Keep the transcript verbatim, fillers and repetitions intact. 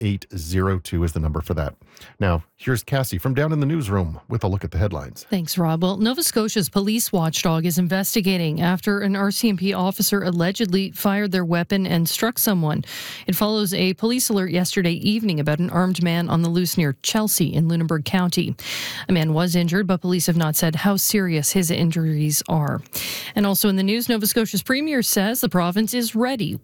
eight zero two is the number for that. Now, here's Cassie from down in the newsroom with a look at the headlines. Thanks, Rob. Well, Nova Scotia's police watchdog is investigating after an R C M P officer allegedly fired their weapon and struck someone. It follows a police alert yesterday evening about an armed man on the loose near Chelsea in Lunenburg County. A man was injured, but police have not said how serious his injuries are. And also in the news, Nova Scotia's premier says the province is ready